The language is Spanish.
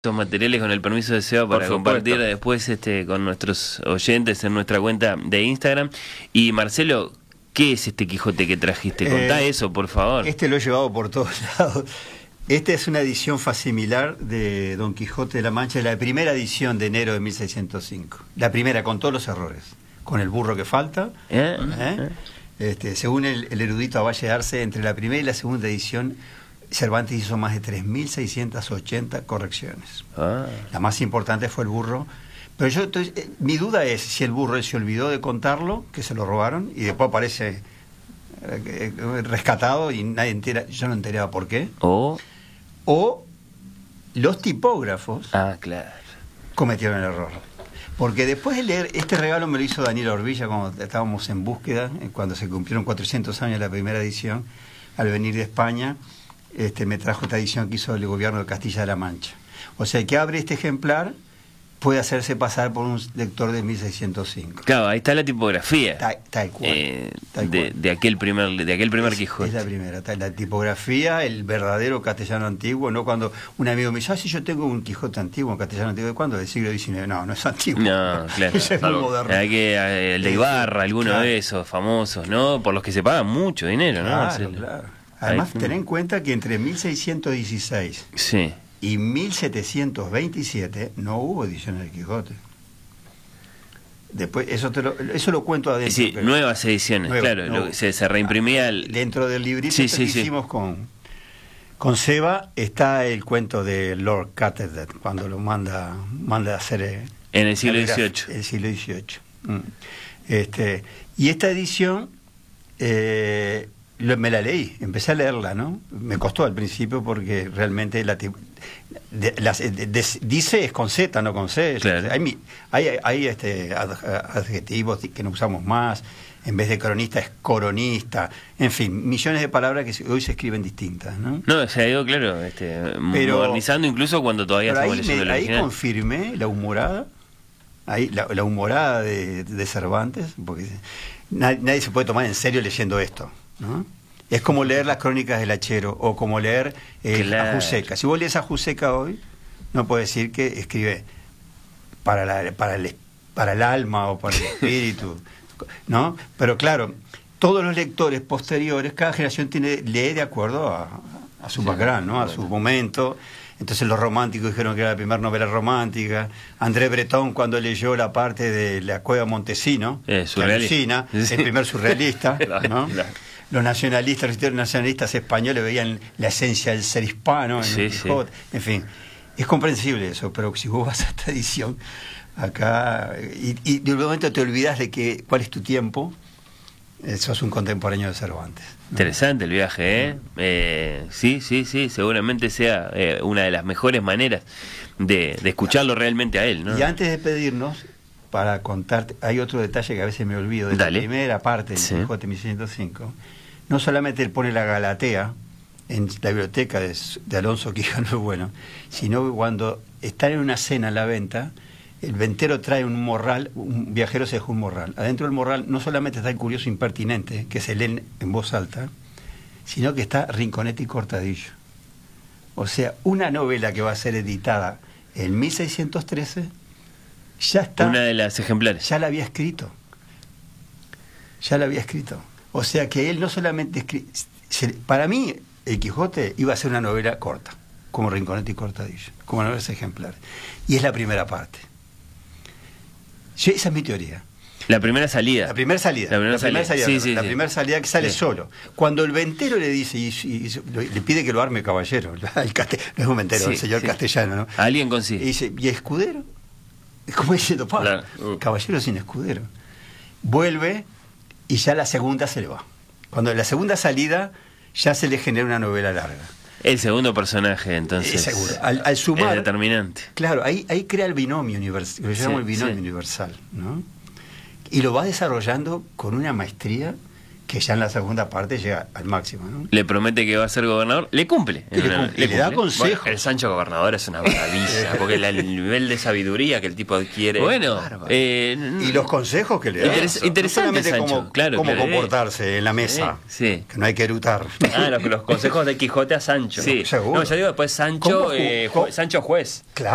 Estos materiales con el permiso de Seba para compartir después con nuestros oyentes en nuestra cuenta de Instagram. Y Marcelo, ¿qué es este Quijote que trajiste? Contá eso, por favor. Este lo he llevado por todos lados. Esta es una edición facsimilar de Don Quijote de la Mancha, la primera edición de enero de 1605. La primera, con todos los errores. Con el burro que falta. Según el erudito Valle Arce, entre la primera y la segunda edición, Cervantes hizo más de 3.680 correcciones. La más importante fue el burro. Pero mi duda es si el burro se olvidó de contarlo, que se lo robaron, y después aparece rescatado y nadie entera, yo no enteraba por qué. O los tipógrafos cometieron el error. Porque después de leer, este regalo me lo hizo Daniel Orvilla cuando estábamos en búsqueda, cuando se cumplieron 400 años de la primera edición, al venir de España. Me trajo esta edición que hizo el gobierno de Castilla-La Mancha. O sea, el que abre este ejemplar puede hacerse pasar por un lector de 1605. Claro, ahí está la tipografía. Tal cual. De aquel primer Quijote. Es la primera, la tipografía, el verdadero castellano antiguo, no cuando un amigo me dice, si yo tengo un Quijote antiguo, un castellano antiguo, ¿de cuándo? Del siglo XIX. No es antiguo. No, claro. Es muy moderno. El de Ibarra, alguno de esos famosos, ¿no? Por los que se pagan mucho dinero, ¿no? Claro. Además, ten en cuenta que entre 1616 y 1727 no hubo ediciones del Quijote. Después, eso lo cuento adentro. Sí, nuevas ediciones, se reimprimía. Dentro del librito que hicimos con Seba está el cuento de Lord Catterdead, cuando lo manda a hacer... en el siglo XVIII. El siglo XVIII. Y esta edición... me la leí, empecé a leerla, ¿no? Me costó al principio porque realmente dice es con Z, no con C. Claro. Hay adjetivos que no usamos más. En vez de cronista es coronista. En fin, millones de palabras que hoy se escriben distintas, ¿no? No, se ha ido, modernizando incluso cuando todavía estamos leyendo la original. Ahí confirmé la humorada, la humorada de Cervantes, porque nadie se puede tomar en serio leyendo esto, ¿no? Es como leer las crónicas del Hachero o como leer a Juseca. Si vos lees a Juseca hoy, no puedes decir que escribe para el alma o para el espíritu, ¿no? Pero claro, todos los lectores posteriores, cada generación lee de acuerdo a su background, ¿no? A su momento. Entonces los románticos dijeron que era la primera novela romántica. André Breton, cuando leyó la parte de La Cueva Montesino, alucina, el primer surrealista, ¿no? Los nacionalistas españoles veían la esencia del ser hispano en el Quijote. En fin, es comprensible eso, pero si vos vas a esta edición acá y de un momento te olvidas de cuál es tu tiempo, sos un contemporáneo de Cervantes, ¿no? Interesante el viaje, sí, seguramente sea una de las mejores maneras de escucharlo realmente a él, ¿no? Y antes de despedirnos, para contarte, hay otro detalle que a veces me olvido de la primera parte del Quijote 1605. No solamente él pone la Galatea en la biblioteca de Alonso Quijano Bueno, sino cuando están en una cena a la venta, el ventero trae un morral, un viajero se dejó un morral. Adentro del morral no solamente está el curioso impertinente, que se lee en voz alta, sino que está Rinconete y Cortadillo. O sea, una novela que va a ser editada en 1613, ya está. Una de las ejemplares. Ya la había escrito. O sea que él no solamente para mí, el Quijote iba a ser una novela corta, como Rinconete y Cortadillo, como novelas ejemplares. Y es la primera parte. Esa es mi teoría. La primera salida. La primera salida que sale solo. Cuando el ventero le dice, y le pide que lo arme Caballero, no es un ventero, el señor Castellano, ¿no? Alguien consigue. Y dice, ¿y Escudero? Es como diciendo, Caballero sin Escudero. Vuelve y ya la segunda se le va. Cuando la segunda salida ya se le genera una novela larga. El segundo personaje, entonces. Seguro. Al sumar. Es determinante. Claro, ahí crea el binomio universal, lo llamamos el binomio universal, ¿no? Y lo va desarrollando con una maestría que ya en la segunda parte llega al máximo, ¿no? Le promete que va a ser gobernador, le cumple. Le da consejos. Bueno, el Sancho gobernador es una maravilla, porque el nivel de sabiduría que el tipo adquiere. Bueno, y los consejos que le da. Interesante, no Sancho. Cómo comportarse en la mesa. Que no hay que erutar. Los consejos de Quijote a Sancho. Seguro. No, ya digo después Sancho, Sancho juez. Claro.